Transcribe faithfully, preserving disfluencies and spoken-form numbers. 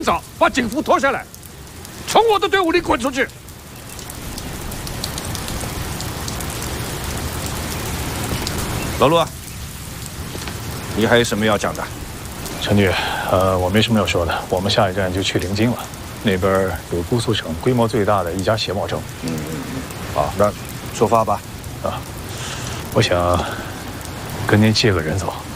早把警服脱下来，从我的队伍里滚出去！老陆啊，你还有什么要讲的？ 陈局，呃，我没什么要说的，我们下一站就去临津了，那边有姑苏省规模最大的一家鞋帽城。 嗯嗯嗯，好，那出发吧。 啊，我想跟您借个人走。